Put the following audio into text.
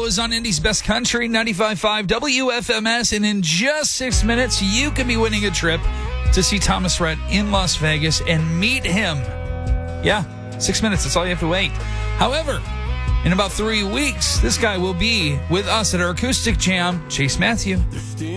is on Indy's Best Country, 95.5 WFMS, and in just 6 minutes, you could be winning a trip to see Thomas Rhett in Las Vegas and meet him. Yeah, 6 minutes, that's all you have to wait. However, in about 3 weeks, this guy will be with us at our acoustic jam, Chase Matthew.